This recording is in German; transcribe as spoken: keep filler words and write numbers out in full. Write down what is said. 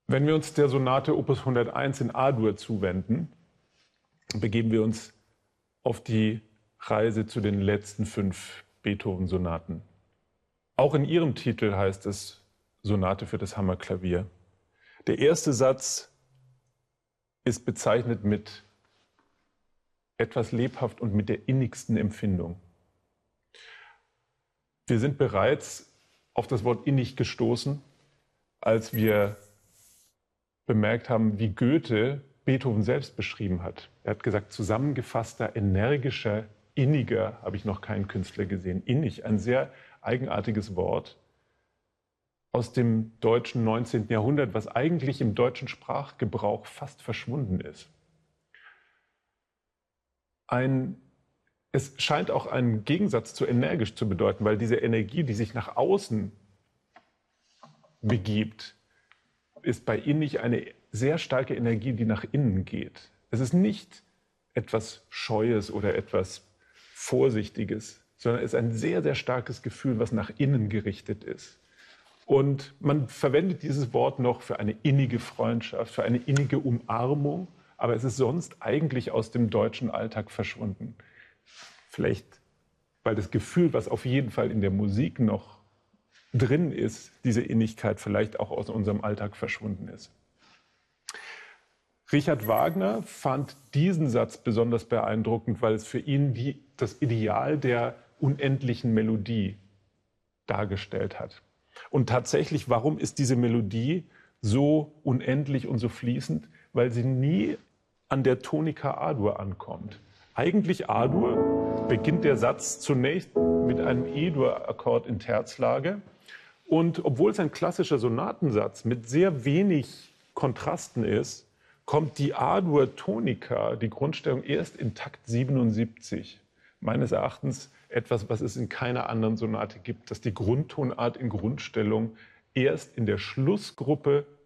Wenn wir uns der Sonate Opus hunderteins in A-Dur zuwenden, begeben wir uns auf die Reise zu den letzten fünf Beethoven-Sonaten. Auch in ihrem Titel heißt es Sonate für das Hammerklavier. Der erste Satz ist bezeichnet mit etwas lebhaft und mit der innigsten Empfindung. Wir sind bereits auf das Wort innig gestoßen, als wir bemerkt haben, wie Goethe Beethoven selbst beschrieben hat. Er hat gesagt, zusammengefasster, energischer, inniger habe ich noch keinen Künstler gesehen. Innig, ein sehr eigenartiges Wort aus dem deutschen neunzehnten Jahrhundert, was eigentlich im deutschen Sprachgebrauch fast verschwunden ist. Ein, es scheint auch einen Gegensatz zu energisch zu bedeuten, weil diese Energie, die sich nach außen begibt, ist bei innig eine sehr starke Energie, die nach innen geht. Es ist nicht etwas Scheues oder etwas Vorsichtiges, sondern es ist ein sehr, sehr starkes Gefühl, was nach innen gerichtet ist. Und man verwendet dieses Wort noch für eine innige Freundschaft, für eine innige Umarmung, aber es ist sonst eigentlich aus dem deutschen Alltag verschwunden. Vielleicht, weil das Gefühl, was auf jeden Fall in der Musik noch drin ist, diese Innigkeit vielleicht auch aus unserem Alltag verschwunden ist. Richard Wagner fand diesen Satz besonders beeindruckend, weil es für ihn die, das Ideal der unendlichen Melodie dargestellt hat. Und tatsächlich, warum ist diese Melodie so unendlich und so fließend? Weil sie nie an der Tonika A-Dur ankommt. Eigentlich A-Dur beginnt der Satz zunächst mit einem E-Dur-Akkord in Terzlage. Und obwohl es ein klassischer Sonatensatz mit sehr wenig Kontrasten ist, kommt die A-Dur-Tonika, die Grundstellung, erst in Takt siebenundsiebzig. Meines Erachtens etwas, was es in keiner anderen Sonate gibt, dass die Grundtonart in Grundstellung erst in der Schlussgruppe